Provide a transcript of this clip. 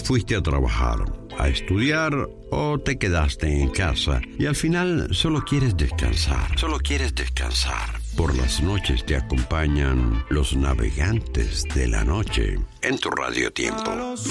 fuiste a trabajar, a estudiar o te quedaste en casa y al final solo quieres descansar. Por las noches te acompañan los navegantes de la noche en tu Radio Tiempo.